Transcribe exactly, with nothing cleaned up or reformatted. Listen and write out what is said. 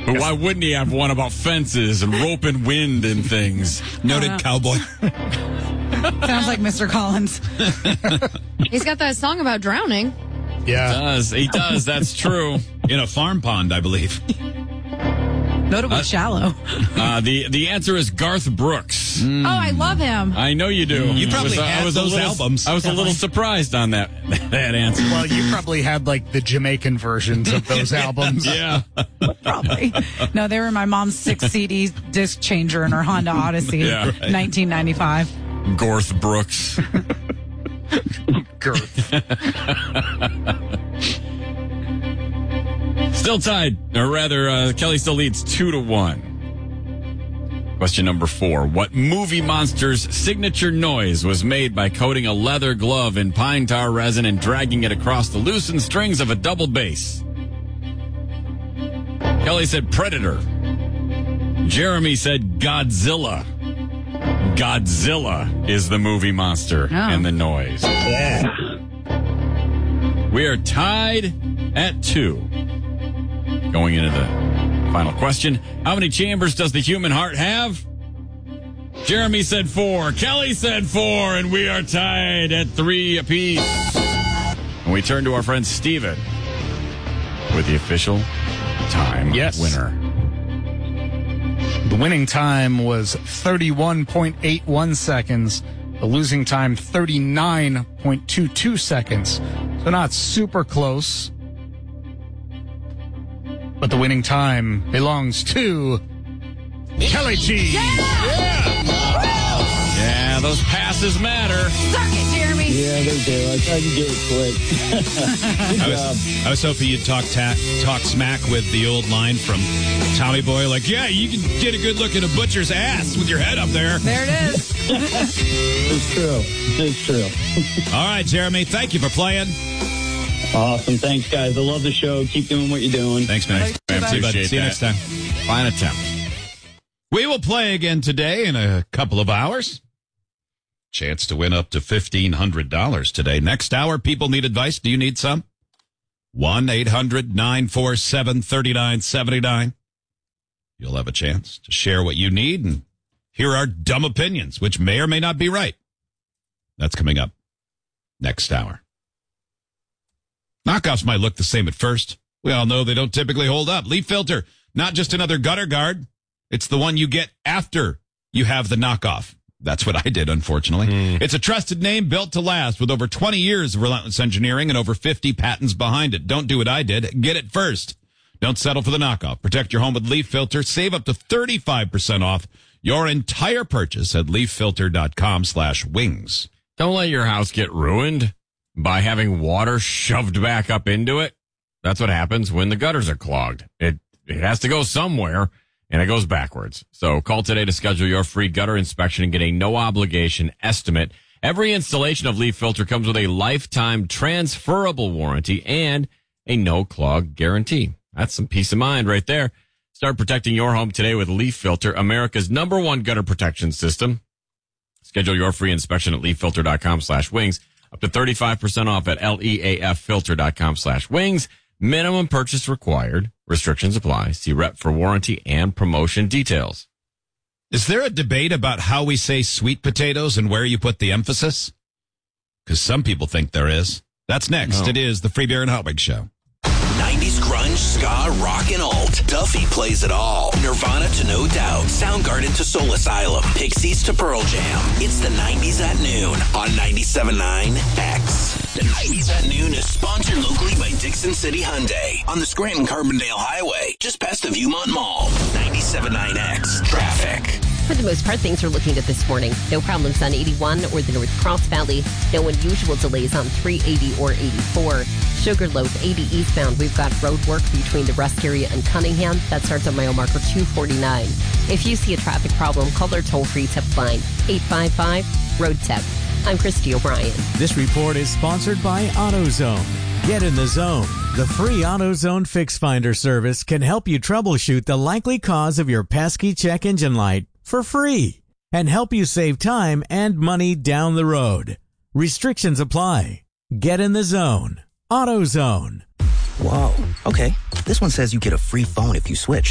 But why wouldn't he have one about fences and rope and wind and things? Noted cowboy. Sounds like Mister Collins. He's got that song about drowning. Yeah. He does. He does. That's true. In a farm pond, I believe. Notably Uh, shallow. Uh, the, the answer is Garth Brooks. Mm. Oh, I love him. I know you do. You probably I was, uh, had I was those a little, albums. I was a little surprised on that that answer. Well, you probably had like the Jamaican versions of those albums. Yeah. Probably. No, they were in my mom's six C D disc changer in her Honda Odyssey, Yeah, right. nineteen ninety-five. Garth Brooks. Girth. Still tied, or rather, uh, Kelly still leads two to one. Question number four. What movie monster's signature noise was made by coating a leather glove in pine tar resin and dragging it across the loosened strings of a double bass? Kelly said Predator. Jeremy said Godzilla. Godzilla is the movie monster Oh. and the noise. Yeah. We are tied at two. Going into the final question. How many chambers does the human heart have? Jeremy said four. Kelly said four. And we are tied at three apiece. And we turn to our friend Steven with the official time Yes. winner. The winning time was thirty-one point eight one seconds. The losing time, thirty-nine point two two seconds. So not super close. But the winning time belongs to Kelly G. Yeah, those passes matter. Suck it, Jeremy. Yeah, they do. I tried to get it quick. I was, I was hoping you'd talk ta- talk smack with the old line from Tommy Boy, like, yeah, you can get a good look at a butcher's ass with your head up there. There it is. It's true. It's true. All right, Jeremy, thank you for playing. Awesome. Thanks, guys. I love the show. Keep doing what you're doing. Thanks, man. Thanks, See you, bud. Appreciate See you that. next time. Fine attempt. We will play again today in a couple of hours. Chance to win up to fifteen hundred dollars today. Next hour, people need advice. Do you need some? one eight hundred nine four seven three nine seven nine. You'll have a chance to share what you need and hear our dumb opinions, which may or may not be right. That's coming up next hour. Knockoffs might look the same at first. We all know they don't typically hold up. Leaf Filter, not just another gutter guard. It's the one you get after you have the knockoff. That's what I did, unfortunately. Mm. It's a trusted name built to last with over twenty years of relentless engineering and over fifty patents behind it. Don't do what I did. Get it first. Don't settle for the knockoff. Protect your home with Leaf Filter. Save up to thirty-five percent off your entire purchase at leaffilter.com slash wings. Don't let your house get ruined by having water shoved back up into it. That's what happens when the gutters are clogged. It it has to go somewhere, and it goes backwards. So call today to schedule your free gutter inspection and get a no-obligation estimate. Every installation of Leaf Filter comes with a lifetime transferable warranty and a no-clog guarantee. That's some peace of mind right there. Start protecting your home today with Leaf Filter, America's number one gutter protection system. Schedule your free inspection at leaffilter.com slash wings. Up to thirty-five percent off at leaffilter.com slash wings. Minimum purchase required. Restrictions apply. See rep for warranty and promotion details. Is there a debate about how we say sweet potatoes and where you put the emphasis? Because some people think there is. That's next. No. It is the Free Beer and Hot Wings Show. nineties grunge, ska, rock, and alt. Duffy plays it all. Nirvana to No Doubt. Soundgarden to Soul Asylum. Pixies to Pearl Jam. It's the nineties at noon on ninety-seven point nine X. The nineties at noon is sponsored locally by Dixon City Hyundai on the Scranton-Carbondale Highway, just past the Viewmont Mall. ninety-seven point nine X. Traffic. For the most part, things are looking good this morning. No problems on eighty-one or the North Cross Valley. No unusual delays on three eighty or eighty-four. Sugarloaf eighty eastbound. We've got road work between the Rusk area and Cunningham. That starts on mile marker two forty-nine. If you see a traffic problem, call our toll-free tip line, eight five five, road tip. I'm Christy O'Brien. This report is sponsored by AutoZone. Get in the zone. The free AutoZone Fix Finder service can help you troubleshoot the likely cause of your pesky check engine light for free and help you save time and money down the road. Restrictions apply. Get in the zone. AutoZone. Whoa. Okay. This one says you get a free phone if you switch.